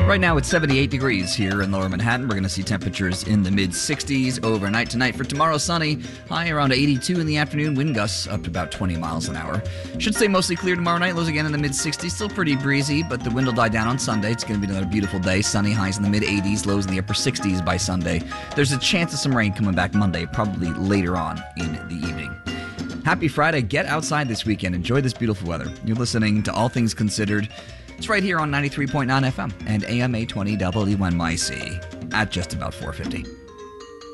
Right now it's 78 degrees here in lower Manhattan. We're going to see temperatures in the mid-60s overnight tonight. For tomorrow, sunny, high around 82 in the afternoon, wind gusts up to about 20 miles an hour. Should stay mostly clear tomorrow night, lows again in the mid-60s. Still pretty breezy, but the wind will die down on Sunday. It's going to be another beautiful day. Sunny, highs in the mid-80s, lows in the upper 60s by Sunday. There's a chance of some rain coming back Monday, probably later on in the evening. Happy Friday. Get outside this weekend. Enjoy this beautiful weather. You're listening to All Things Considered. It's right here on 93.9 FM and AM 820 WNYC at just about 4:50.